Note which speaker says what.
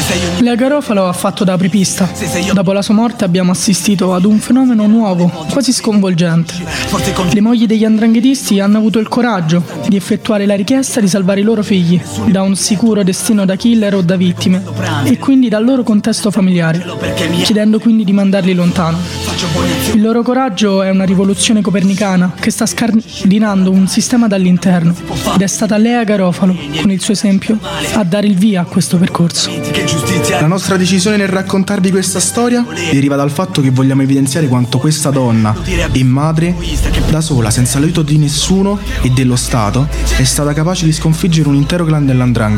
Speaker 1: Lea Garofalo ha fatto da apripista. Dopo la sua morte abbiamo assistito ad un fenomeno nuovo, quasi sconvolgente. Le mogli degli 'ndranghetisti hanno avuto il coraggio di effettuare la richiesta di salvare i loro figli da un sicuro destino da killer o da vittime e quindi dal loro contesto familiare, chiedendo quindi di mandarli lontano. Il loro coraggio è una rivoluzione copernicana che sta scardinando un sistema dall'interno ed è stata Lea Garofalo, con il suo esempio, a dare il via a questo percorso.
Speaker 2: La nostra decisione nel raccontarvi questa storia deriva dal fatto che vogliamo evidenziare quanto questa donna e madre, da sola, senza l'aiuto di nessuno e dello Stato, è stata capace di sconfiggere un intero clan dell''ndrangheta.